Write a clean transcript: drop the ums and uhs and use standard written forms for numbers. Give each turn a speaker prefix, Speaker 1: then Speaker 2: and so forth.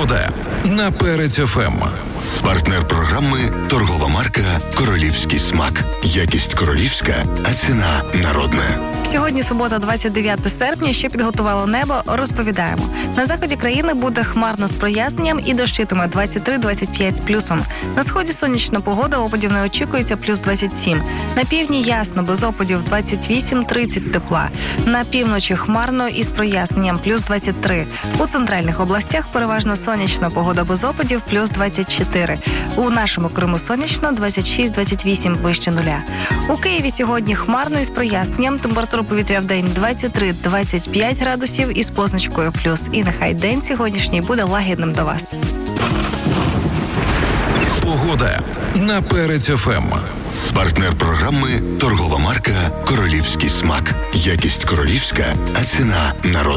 Speaker 1: Погода на Перець ФМ.
Speaker 2: Партнер програми торгова марка «Королівський смак». Якість королівська, а ціна народна.
Speaker 3: Сьогодні субота, 29 серпня. Що підготувало небо, розповідаємо. На заході країни буде хмарно з проясненням і дощитиме 23-25 з плюсом. На сході сонячна погода, опадів не очікується, плюс 27. На півдні ясно, без опадів 28-30 тепла. На півночі хмарно і з проясненням, плюс 23. У центральних областях переважно сонячна погода без опадів, плюс 24. У нашому Криму сонячно, 26-28 вище нуля. У Києві сьогодні хмарно і з проясненням, температура повітря в день 23-25 градусів із позначкою плюс. І нехай день сьогоднішній буде лагідним до вас.
Speaker 1: Погода на Перець ФМ.
Speaker 2: Партнер програми торгова марка «Королівський смак». Якість королівська, а ціна народна.